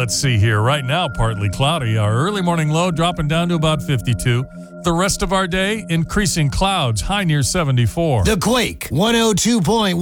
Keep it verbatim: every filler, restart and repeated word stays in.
let's see here. Right now, partly cloudy. Our early morning low dropping down to about fifty-two. The rest of our day, increasing clouds, high near seventy-four. The Quake one oh two point one.